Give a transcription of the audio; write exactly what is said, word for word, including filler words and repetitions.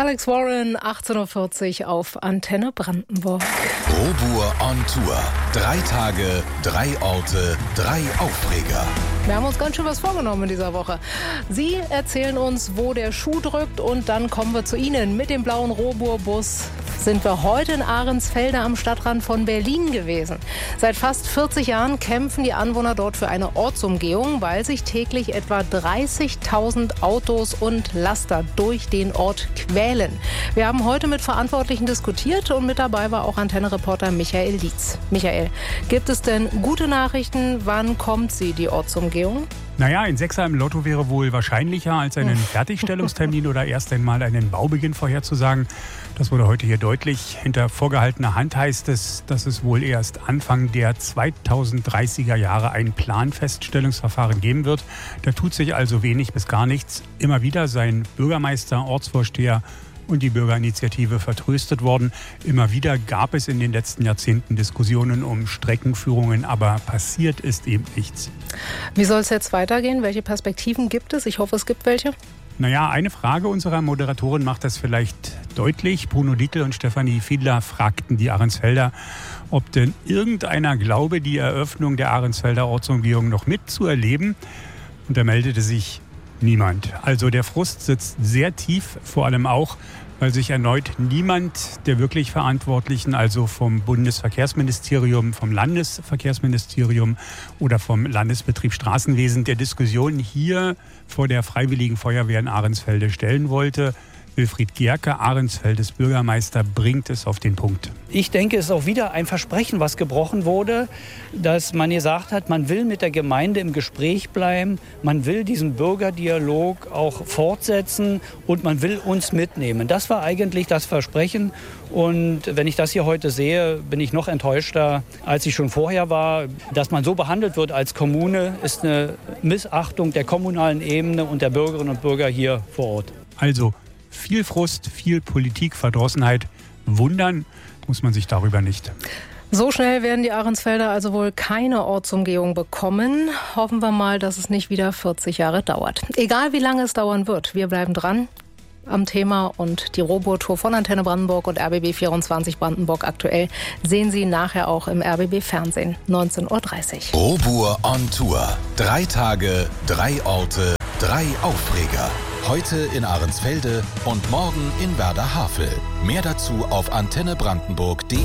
Alex Warren, achtzehn Uhr vierzig auf Antenne Brandenburg. Robur on Tour. Drei Tage, drei Orte, drei Aufreger. Wir haben uns ganz schön was vorgenommen in dieser Woche. Sie erzählen uns, wo der Schuh drückt, und dann kommen wir zu Ihnen. Mit dem blauen Robur-Bus sind wir heute in Ahrensfelde am Stadtrand von Berlin gewesen. Seit fast vierzig Jahren kämpfen die Anwohner dort für eine Ortsumgehung, weil sich täglich etwa dreißigtausend Autos und Laster durch den Ort quälen. Wir haben heute mit Verantwortlichen diskutiert und mit dabei war auch Antenne-Reporter Michael Lietz. Michael, gibt es denn gute Nachrichten? Wann kommt sie, die Ortsumgehung? Naja, ein Sechser im Lotto wäre wohl wahrscheinlicher, als einen Fertigstellungstermin oder erst einmal einen Baubeginn vorherzusagen. Das wurde heute hier deutlich. Hinter vorgehaltener Hand heißt es, dass es wohl erst Anfang der zweitausenddreißiger Jahre ein Planfeststellungsverfahren geben wird. Da tut sich also wenig bis gar nichts. Immer wieder seien Bürgermeister, Ortsvorsteher und die Bürgerinitiative vertröstet worden. Immer wieder gab es in den letzten Jahrzehnten Diskussionen um Streckenführungen, aber passiert ist eben nichts. Wie soll es jetzt weitergehen? Welche Perspektiven gibt es? Ich hoffe, es gibt welche. Naja, eine Frage unserer Moderatorin macht das vielleicht deutlich. Bruno Dietl und Stefanie Fiedler fragten die Ahrensfelder, ob denn irgendeiner glaube, die Eröffnung der Ahrensfelder Ortsumgehung noch mitzuerleben. Und da meldete sich niemand. Also der Frust sitzt sehr tief, vor allem auch, weil sich erneut niemand der wirklich Verantwortlichen, also vom Bundesverkehrsministerium, vom Landesverkehrsministerium oder vom Landesbetrieb Straßenwesen, der Diskussion hier vor der Freiwilligen Feuerwehr in Ahrensfelde stellen wollte. Wilfried Gerke, Ahrensfeldes Bürgermeister, bringt es auf den Punkt. Ich denke, es ist auch wieder ein Versprechen, was gebrochen wurde, dass man gesagt hat, man will mit der Gemeinde im Gespräch bleiben, man will diesen Bürgerdialog auch fortsetzen und man will uns mitnehmen. Das war eigentlich das Versprechen. Und wenn ich das hier heute sehe, bin ich noch enttäuschter, als ich schon vorher war. Dass man so behandelt wird als Kommune, ist eine Missachtung der kommunalen Ebene und der Bürgerinnen und Bürger hier vor Ort. Also viel Frust, viel Politikverdrossenheit. Wundern muss man sich darüber nicht. So schnell werden die Ahrensfelder also wohl keine Ortsumgehung bekommen. Hoffen wir mal, dass es nicht wieder vierzig Jahre dauert. Egal wie lange es dauern wird, wir bleiben dran am Thema, und die Robur-Tour von Antenne Brandenburg und R B B vierundzwanzig Brandenburg aktuell sehen Sie nachher auch im R B B Fernsehen, neunzehn Uhr dreißig. Robur on Tour. Drei Tage, drei Orte, drei Aufreger. Heute in Ahrensfelde und morgen in Werder Havel. Mehr dazu auf antenne brandenburg punkt de.